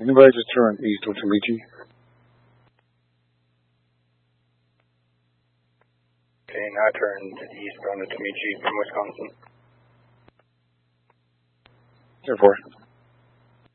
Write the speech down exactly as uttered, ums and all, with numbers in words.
Anybody just turn east of Tomichi? Okay, now turn east on the Tomichi from Wisconsin. Air Force.